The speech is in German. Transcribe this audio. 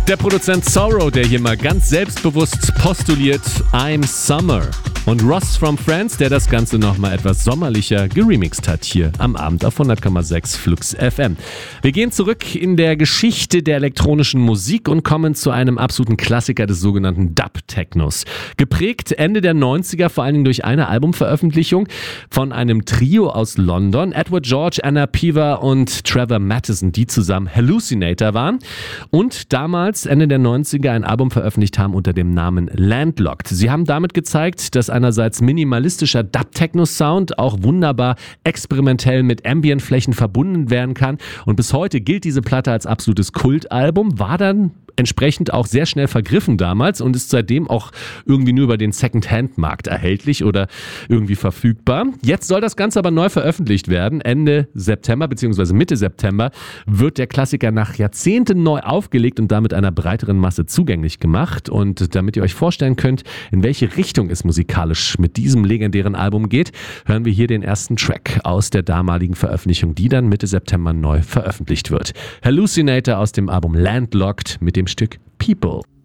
Der Produzent Sorrow, der hier mal ganz selbstbewusst postuliert, I'm Summer. Und Ross from Friends, der das Ganze nochmal etwas sommerlicher geremixed hat hier am Abend auf 100,6 Flux FM. Wir gehen zurück in der Geschichte der elektronischen Musik und kommen zu einem absoluten Klassiker des sogenannten Dub-Technos. Geprägt Ende der 90er vor allen Dingen durch eine Albumveröffentlichung von einem Trio aus London, Edward George, Anna Piva und Trevor Mattison, die zusammen Hallucinator waren und damals Ende der 90er ein Album veröffentlicht haben unter dem Namen Landlocked. Sie haben damit gezeigt, dass einerseits minimalistischer Dub-Techno-Sound auch wunderbar experimentell mit Ambient-Flächen verbunden werden kann. Und bis heute gilt diese Platte als absolutes Kultalbum, war dann entsprechend auch sehr schnell vergriffen damals und ist seitdem auch irgendwie nur über den Second-Hand-Markt erhältlich oder irgendwie verfügbar. Jetzt soll das Ganze aber neu veröffentlicht werden. Ende September bzw. Mitte September wird der Klassiker nach Jahrzehnten neu aufgelegt und damit einer breiteren Masse zugänglich gemacht. Und damit ihr euch vorstellen könnt, in welche Richtung es musikalisch mit diesem legendären Album geht, hören wir hier den ersten Track aus der damaligen Veröffentlichung, die dann Mitte September neu veröffentlicht wird. Hallucinator aus dem Album Landlocked mit dem Stück People.